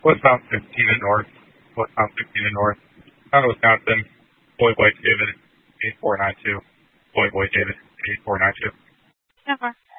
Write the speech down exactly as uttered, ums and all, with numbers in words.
Westbound fifteen and north. Westbound fifteen and north. Town of Wisconsin. Boy Boy David eight four nine two. Boy Boy David eight four nine two. Never.